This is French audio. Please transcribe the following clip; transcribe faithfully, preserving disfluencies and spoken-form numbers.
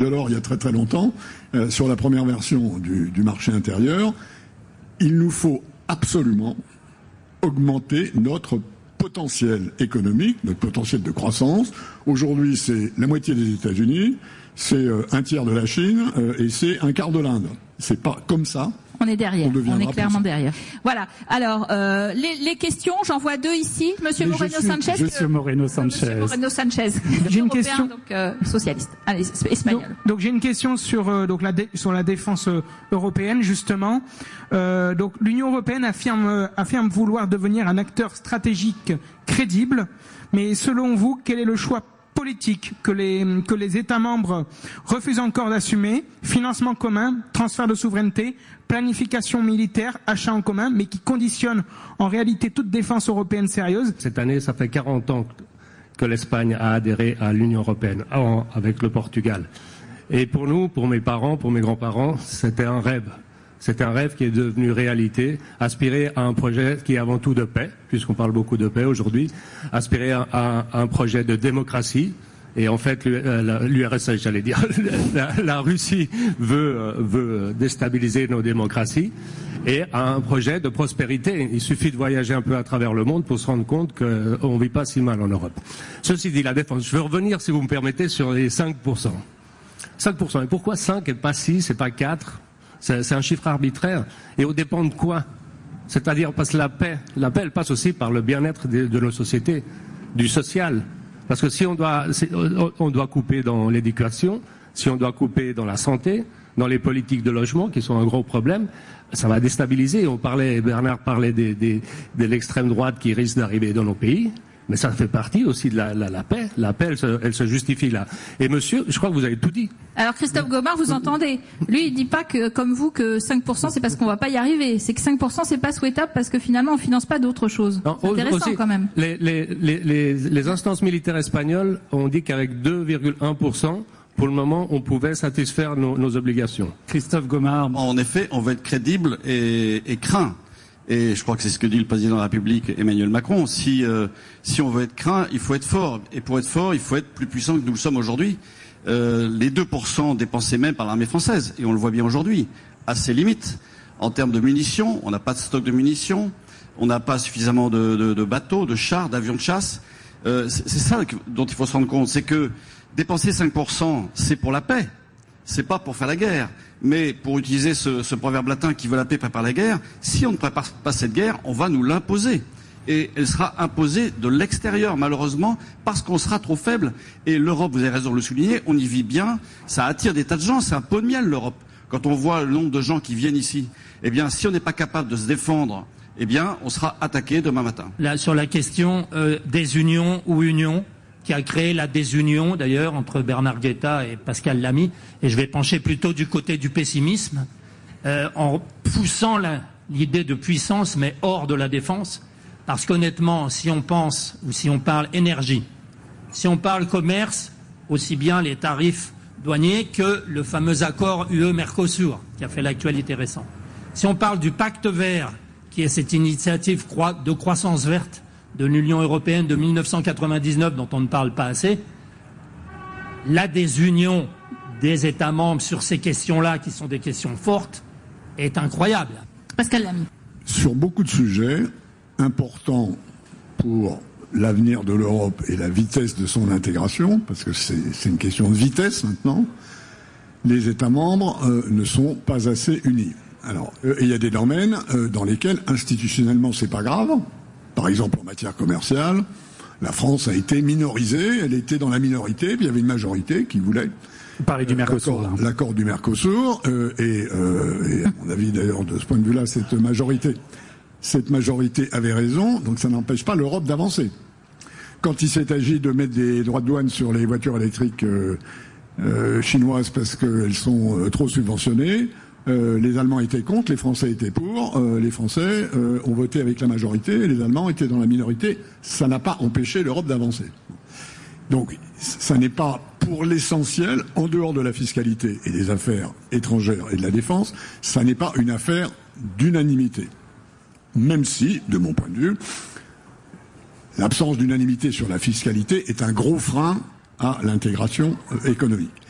Delors il y a très très longtemps, euh, sur la première version du, du marché intérieur. Il nous faut absolument augmenter notre potentiel économique, notre potentiel de croissance. Aujourd'hui, c'est la moitié des États-Unis, c'est euh, un tiers de la Chine euh, et c'est un quart de l'Inde. C'est pas comme ça. On est derrière, on, on est clairement puissant. derrière. Voilà. Alors, euh, les, les questions, j'en vois deux ici. Monsieur Mais Moreno je suis, Sanchez. Monsieur que, Moreno Sanchez. Monsieur Moreno Sanchez. J'ai une Européen, question. Donc, euh, socialiste. Allez, espagnol. Donc, donc j'ai une question sur euh, donc la dé, sur la défense euh, européenne justement. Euh, donc l'Union européenne affirme euh, affirme vouloir devenir un acteur stratégique crédible. Mais selon vous, quel est le choix politique que les que les États membres refusent encore d'assumer? Financement commun, transfert de souveraineté, planification militaire, achat en commun, mais qui conditionne en réalité toute défense européenne sérieuse. Cette année, ça fait quarante ans que l'Espagne a adhéré à l'Union européenne, avec le Portugal. Et pour nous, pour mes parents, pour mes grands-parents, c'était un rêve. C'est un rêve qui est devenu réalité, aspirer à un projet qui est avant tout de paix, puisqu'on parle beaucoup de paix aujourd'hui, aspirer à, à, à un projet de démocratie. Et en fait, l'U R S S, j'allais dire, la, la Russie veut, veut déstabiliser nos démocraties, et à un projet de prospérité. Il suffit de voyager un peu à travers le monde pour se rendre compte qu'on ne vit pas si mal en Europe. Ceci dit, la défense. Je veux revenir, si vous me permettez, sur les cinq pour cent. cinq pour cent. Et pourquoi cinq et pas six et pas quatre? C'est un chiffre arbitraire. Et au dépend de quoi? C'est-à-dire, parce que la paix, la paix, elle passe aussi par le bien-être de, de nos sociétés, du social. Parce que si on doit, on doit couper dans l'éducation, si on doit couper dans la santé, dans les politiques de logement, qui sont un gros problème, ça va déstabiliser. On parlait, Bernard parlait des, des, de l'extrême droite qui risque d'arriver dans nos pays. Mais ça fait partie aussi de la, la, la paix. La paix, elle se, elle se justifie là. Et monsieur, je crois que vous avez tout dit. Alors Christophe Gomard, vous entendez? Lui, il dit pas que, comme vous, que cinq pour cent c'est parce qu'on va pas y arriver. C'est que cinq pour cent c'est pas souhaitable parce que finalement on finance pas d'autre chose. C'est intéressant aussi, quand même. Les, les, les, les, les instances militaires espagnoles ont dit qu'avec deux virgule un pour cent, pour le moment, on pouvait satisfaire nos, nos obligations. Christophe Gomard. En effet, on veut être crédible et, et craint. Et je crois que c'est ce que dit le président de la République, Emmanuel Macron. Si, euh, si on veut être craint, il faut être fort. Et pour être fort, il faut être plus puissant que nous le sommes aujourd'hui. Euh, les deux pour cent dépensés même par l'armée française, et on le voit bien aujourd'hui, à ses limites. En termes de munitions, on n'a pas de stock de munitions, on n'a pas suffisamment de, de, de bateaux, de chars, d'avions de chasse. Euh, c'est ça dont il faut se rendre compte, c'est que dépenser cinq pour cent, c'est pour la paix. C'est pas pour faire la guerre, mais pour utiliser ce, ce proverbe latin qui veut la paix prépare la guerre, si on ne prépare pas cette guerre, on va nous l'imposer. Et elle sera imposée de l'extérieur, malheureusement, parce qu'on sera trop faible. Et l'Europe, vous avez raison de le souligner, on y vit bien, ça attire des tas de gens, c'est un pot de miel l'Europe. Quand on voit le nombre de gens qui viennent ici, eh bien, si on n'est pas capable de se défendre, eh bien, on sera attaqué demain matin. Là, sur la question euh, des unions ou union, qui a créé la désunion d'ailleurs entre Bernard Guetta et Pascal Lamy, et je vais pencher plutôt du côté du pessimisme, euh, en poussant l'idée de puissance mais hors de la défense, parce qu'honnêtement, si on pense ou si on parle énergie, si on parle commerce, aussi bien les tarifs douaniers que le fameux accord U E-Mercosur qui a fait l'actualité récente. Si on parle du pacte vert, qui est cette initiative de croissance verte de l'Union européenne de mille neuf cent quatre-vingt-dix-neuf dont on ne parle pas assez, la désunion des États membres sur ces questions-là, qui sont des questions fortes, est incroyable. Pascal Lamy. Sur beaucoup de sujets importants pour l'avenir de l'Europe et la vitesse de son intégration, parce que c'est une question de vitesse maintenant, les États membres euh, ne sont pas assez unis. Alors, euh, il y a des domaines euh, dans lesquels institutionnellement c'est pas grave. Par exemple, en matière commerciale, la France a été minorisée, elle était dans la minorité, puis il y avait une majorité qui voulait Vous parlez du Mercosur, là. L'accord du Mercosur, euh, et, euh, et à mon avis d'ailleurs de ce point de vue-là, cette majorité, cette majorité avait raison, donc ça n'empêche pas l'Europe d'avancer. Quand il s'est agi de mettre des droits de douane sur les voitures électriques euh, euh, chinoises parce qu'elles sont euh, trop subventionnées, Euh, les Allemands étaient contre, les Français étaient pour, euh, les Français euh, ont voté avec la majorité, les Allemands étaient dans la minorité. Ça n'a pas empêché l'Europe d'avancer. Donc, ça n'est pas pour l'essentiel, en dehors de la fiscalité et des affaires étrangères et de la défense, ça n'est pas une affaire d'unanimité. Même si, de mon point de vue, l'absence d'unanimité sur la fiscalité est un gros frein à l'intégration économique.